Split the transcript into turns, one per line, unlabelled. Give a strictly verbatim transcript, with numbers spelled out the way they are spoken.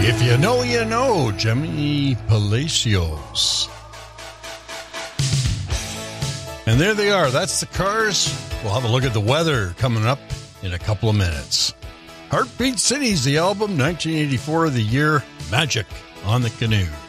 If you know, you know, Jimmy Palacios. And there they are. That's the Cars. We'll have a look at the weather coming up in a couple of minutes. Heartbeat City's the album, nineteen eighty-four, the year Magic on the Canoe.